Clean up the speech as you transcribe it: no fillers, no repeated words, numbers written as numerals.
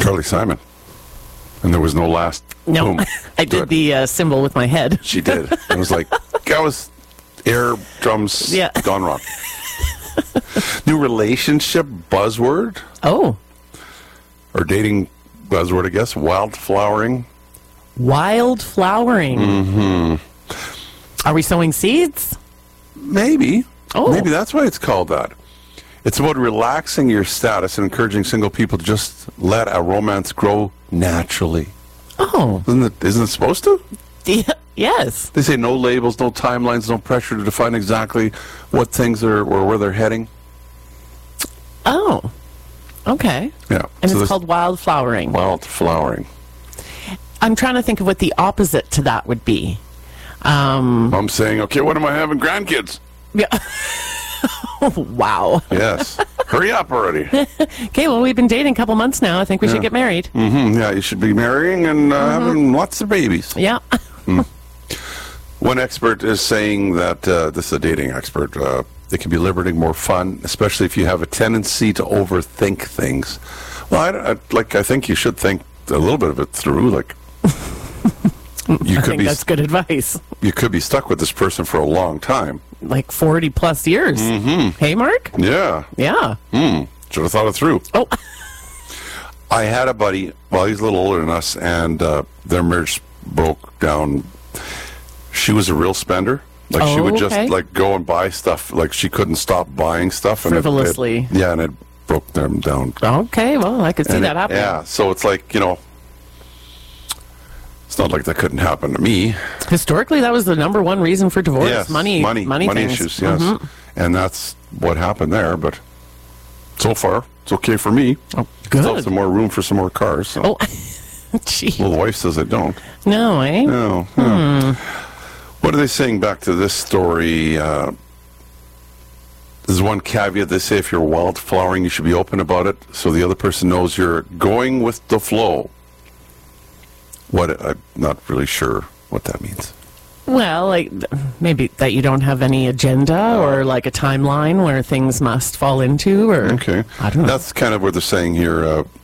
Charlie Simon. And there was no last. No, boom. I did the symbol with my head. She did. It was like, that was air, drums, Yeah. gone wrong. New relationship buzzword, Oh, or dating buzzword, I guess, wildflowering. wild flowering. Mm-hmm. Are we sowing seeds? Maybe. Oh. Maybe that's why it's called that. It's about relaxing your status and encouraging single people to just let a romance grow naturally. Oh, Isn't it supposed to? yes. They say no labels, no timelines, no pressure to define exactly what things are or where they're heading. Oh, okay. Yeah. And So it's this called wild flowering. wildflowering. I'm trying to think of what the opposite to that would be. I'm saying, okay, when am I having grandkids? Yeah. Wow. Yes. Hurry up already. Okay, well, we've been dating a couple months now. I think we should get married. Yeah, you should be marrying and having lots of babies. Yeah. One expert is saying that, this is a dating expert, it can be liberating, more fun, especially if you have a tendency to overthink things. Well, I think you should think a little bit of it through. Like, I think that's good advice. You could be stuck with this person for a long time. Like 40 plus years. Hey, Mark? Yeah. Yeah. Should have thought it through. Oh, I had a buddy, well, he's a little older than us, and their marriage broke down. She was a real spender. Like, she would just, okay. like, go and buy stuff. Like, she couldn't stop buying stuff. And Frivolously. and it broke them down. okay. Well, I could see that happening. Yeah, so it's like, it's not like that couldn't happen to me. Historically, that was the number one reason for divorce. Yes, money things. issues, yes. And that's what happened there, but so far, it's okay for me. Oh, Still have good. some more room for some more cars. So. Oh, gee. Well, the wife says I don't. No, eh? No. What are they saying back to this story? There's one caveat. They say if you're wildflowering, you should be open about it so the other person knows you're going with the flow. I'm not really sure what that means. Well, like maybe that you don't have any agenda or like a timeline where things must fall into, or Okay. I don't know. That's kind of what they're saying here.